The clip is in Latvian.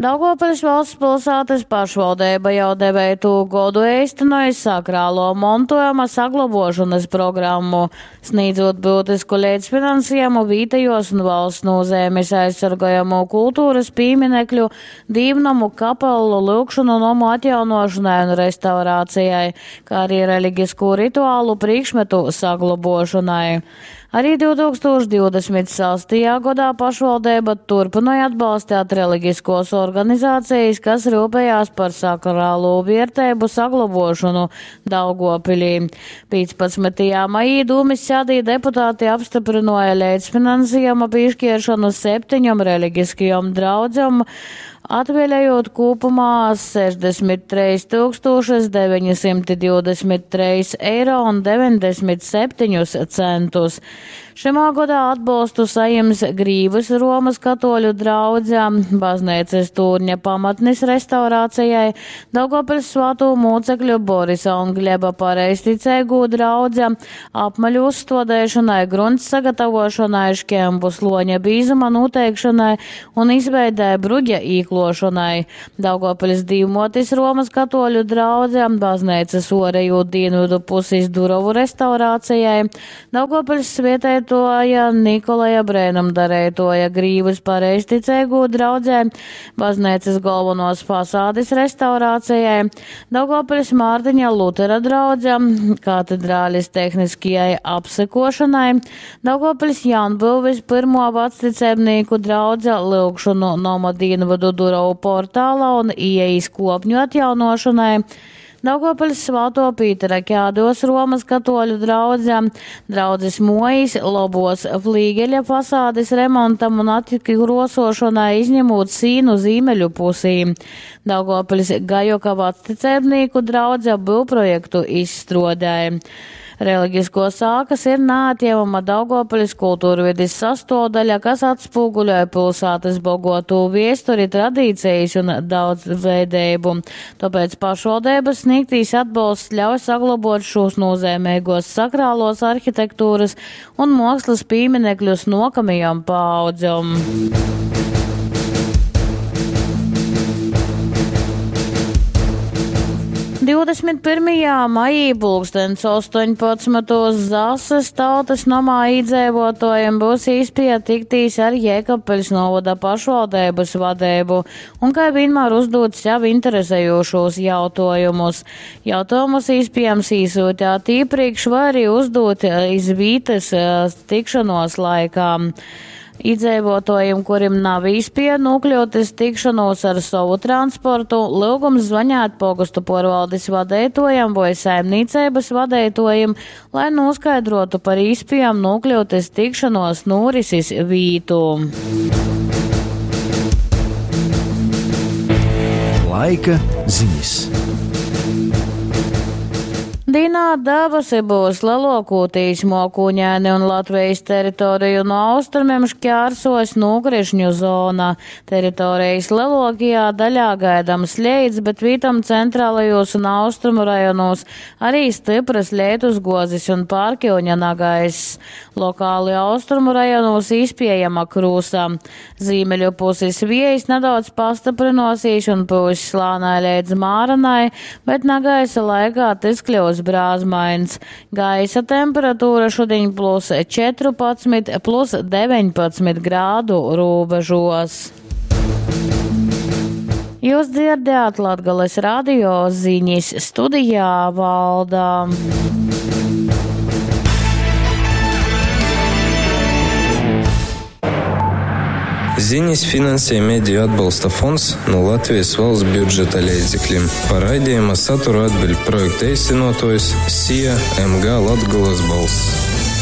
Daugavpils valsts pilsētas pašvaldība jau 9. gadu īstenoja sakrālo montojuma saglabošanas programmu, sniedzot būtisku līdzfinansējumu vietējos un valsts nozīmes aizsargājumu kultūras pieminekļu, dīvnamu, kapelu, lūkšanu nomu atjaunošanai un restaurācijai, kā arī reliģisku rituālu priekšmetu saglabošanai. Arī 2026. gadā pašvaldība turpināja atbalstīt reliģiskos organizācijas, kas rūpējās par sakrālo vērtību saglabošanu Daugavpilī. 15. maijā Dūmis sēdī deputāti apstiprināja līdzfinansējuma piešķiršanu 7 reliģiskajām draudzēm, atvēlējot kopumā 63 923,97 eiro. Šimā gadā atbalstu saņems Grīvas Romas katoļu draudzēm, baznīcas Tūrņa pamatnes restaurācijai, Daugavpils svāto mūcekļu Borisa un Gleba pareizticēgu draudzēm, apmaļu uzstādēšanai, grunts sagatavošanai, škembusloņa bīzuma noteikšanai un izveidē bruģa īklošanai. Daugavpils Divmotis Romas katoļu draudzēm, baznīcas oreju dienvidu puses durovu restaurācijai, Daugavpils svietē Nikolaja brēnumdarētoja Grīvas pareizticēgu draudzē, baznīcas galvenos fasādes restaurācijai, Daugavpils Mārtiņa Lutera draudzē, katedrālis tehniskajai apsekošanai, Daugavpils Jaunbūvis pirmo vecticēbnieku draudze lūkšanu nomu dienvidu durovu portālā un ieejas kopņu atjaunošanai, Daugavpils Svāto Pītera Ķādos Romas katoļu draudzēm, draudzes mojas, lobos flīgeļa fasādes remontam un atgrosošanai izņemot sīnu zīmeļu pusī. Daugavpils Gajoka vecticēbnieku draudze būvprojektu izstrādāja. Reliģisko sākas ir neatņemama Daugavpils kultūrvides sastāvdaļa, kas atspūguļoja pilsētas bogotu viesturi, tradīcijas un daudzveidību. Tāpēc pašvaldības sniegtīs atbalsts ļauj saglabāt šos nozīmīgos sakrālos arhitektūras un mākslas pieminekļus nākamajām paaudzēm. 21. maijā pulkstens 18. Zasas tautas namā iedzīvotājiem būs iespēja tiktīs ar Jēkabpils novada pašvaldības vadību un kā vienmēr uzdot sev interesējošos jautājumus. Jautājumus iespējams īsūtāt iepriekš vai arī uzdot iz vītas tikšanos laikā. Iedzīvotājiem, kuriem nav iespēja nokļūt uz tikšanos ar savu transportu, lūgums zvanīt pogastu porvaldes vadītājiem vai saimniecības vadītājiem, lai noskaidrotu par iespējām nokļūt uz tikšanos norises vītu. Laika ziņas. Dīnā Dabasi būs lielākoties Mokuņēni un Latvijas teritoriju no austrumiem šķērsos Nūgrišņu zonā. Teritorijas lielākajā daļā gaidams lietus, bet vītam centrālajos un austrumu rajonos arī stipras lietus gozis un pārkļuņa nagais. Lokāli austrumu rajonos iespējama krūsa. Zīmeļu puses viejas nedaudz pastiprinosies un pūs slānai līdz Māranai, bet nagaisa laikā tas kļūs brāzmains. Gaisa temperatūra šodien +14, +19 grādu robežos. Jūs dzirdējāt Latgales radio ziņas, studijā Valdā. Ziņas finansē Mediju atbalsta fonds no Latvijas valsts budžeta līdzekļiem. Par raidījuma saturu atbild projekta īstenotājs SIA MG Latgales balss.